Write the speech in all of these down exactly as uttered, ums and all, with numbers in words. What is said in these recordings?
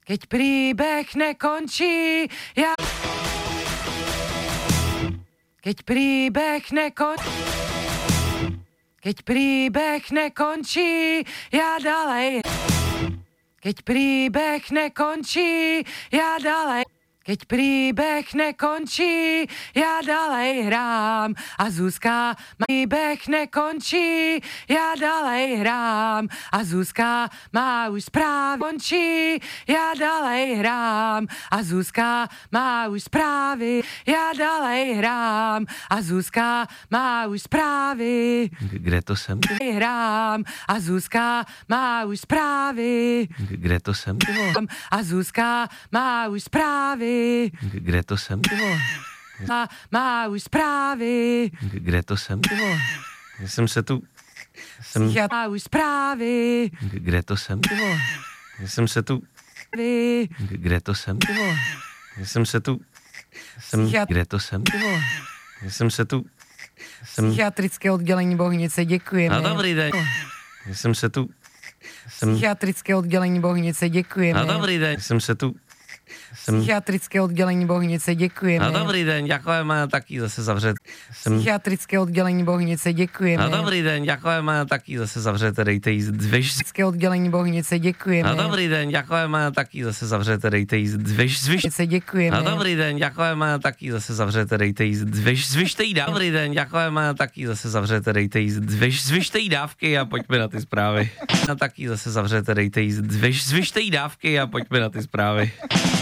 Keď príbeh nekončí, ja... Keď príbeh nekončí... Keď príbeh nekončí, ja ďalej... Keď príbeh nekončí, ja ďalej... Keď príbeh nekončí, ja ďalej hrám. A Zuzka, príbeh nekončí, ja ďalej hrám. A Zuzka má už správy. Končí, ja ďalej hrám. A Zuzka má už správy. Ja ďalej hrám. A Zuzka má už správy. Kde to jsem? Hrám. A Zuzka má už správy. Kde to jsem? A Zuzka má už správy. Kde to jsem? Má, má už správy. Kde to jsem? Já jsem se tu... Jsem... Já má už správy. Kde to jsem? Já jsem se tu... Kde to jsem? Já jsem se tu... Jsem... Kde to jsem? Já jsem se tu... Jsem... Psychiatrické oddělení Bohnice, děkujeme. A dobrý den. Já jsem se tu... Jsem... Psychiatrické oddělení Bohnice, děkujeme. A dobrý den. Já jsem se tu... Jsem... Psychiatrické oddělení Bohnice, děkujeme. A dobrý den, děkujeme, taky zase zavřet. Jsem... Psychiatrické oddělení Bohnice, děkujeme. A dobrý den, děkujeme, taky zase zavřete, dejte jí dvě... Psychiatrické oddělení Bohnice, děkujeme. A dobrý den, děkujeme, taky zase zavřete, dejte jí dvě... Zvyš... děkujeme. A dobrý den, děkujeme, taky zase zavřete, dejte jí dvě... Zvyšte jí dávky. Dobrý den, děkujeme, taky zase zavřete, dejte jí dvě... Zvyšte jí dávky a pojďme na ty zprávy. A taky zase zavřete, dejte jí dvě... Zvyšte jí dávky a pojďme na ty zprávy.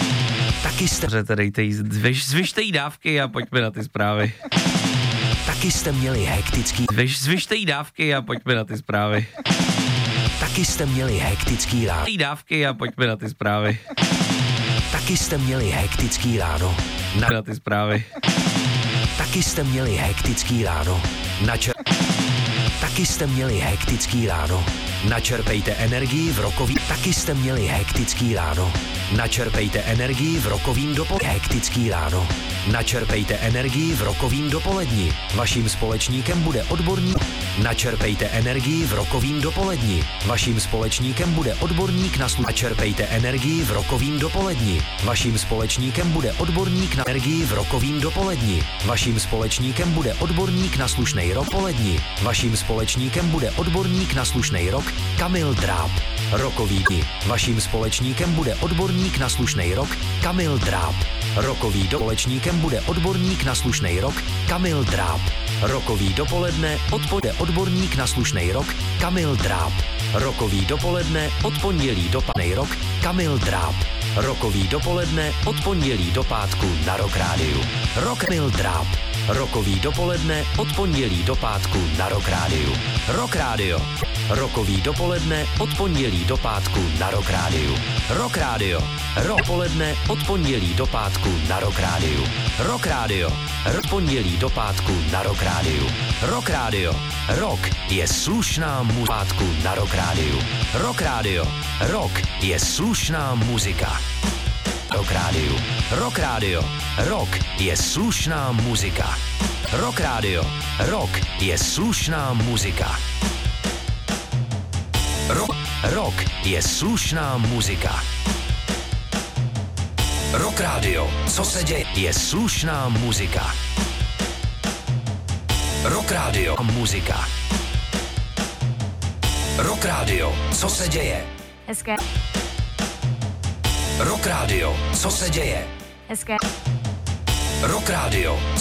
Taky jste... Dejte jí dvě... Zvyšte jí dávky a pojďme na ty zprávy. Taky jste měli hektický... Dvě... Zvyšte jí dávky a pojďme na ty zprávy. Taky jste měli hektický ráno. Jí dávky a pojďme na ty zprávy. Taky jste měli hektický ráno. Na, na ty zprávy. Taky jste měli hektický ráno. Načer... Taky jste měli hektický ráno. Načerpejte energii v rokový. Taky jste měli hektický ráno. Načerpejte energii v rokovým dopolední. Hektický ráno. Načerpejte energii v rokovým dopolední. Vaším společníkem bude odborník. Načerpejte energii v rokovým dopolední. Vaším společníkem bude odborník na slu... Načerpejte energii v rokovým dopolední. Vaším společníkem bude odborník na energii v rokovým dopolední. Vaším společníkem bude odborník na slušnej rok polední. Vaším společníkem bude odborník na slušnej rok Kamil Dráb. Rokový dní. Vaším společníkem bude odborník na slušnej rok Kamil Dráb. Rokový společníkem bude odborník na slušnej rok Kamil Dráb. Rokový dopoledne odpode odborník na slušnej rok Kamil Dráb. Rokový dopoledne od pondělí do panej rok Kamil Dráb. Rokový dopoledne od pondělí do pátku na Rock Rádiu. Rock Kamil Dráb. Rokový dopoledne od pondělí do pátku na Rock Rádiu. Rock Radio. Rokový dopoledne od pondělí do pátku na Rock Rádiu. Rock Radio. Rock poledne od pondělí do pátku na Rock Rádiu. Rock Radio. Rock pondělí do pátku na Rock Rádiu. Rock Radio. Rock je slušná mu pátku na Rock Rádiu. Rock Radio. Rock je slušná muzika. Rock Rádiu. Rock Radio. Rock je slušná muzika. Rock Radio. Rock je slušná muzika. Rock, rock je slušná muzika. Rock Radio, co se děje, je slušná muzika. Rock Radio, muzika. Rock Radio, co se děje? Hezké. Rock Radio, co se děje? Hezké. Rock Radio.